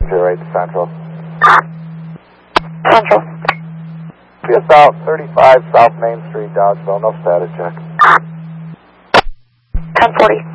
right to Central. Central. Be about 35 South Main Street, Dodgeville. No status check. 1040.